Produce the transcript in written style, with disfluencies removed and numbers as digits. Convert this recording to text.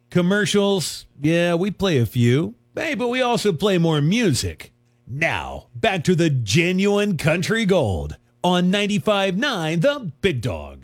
Commercials, yeah, we play a few. Hey, but we also play more music. Now, back to the genuine country gold on 95.9 The Big Dog.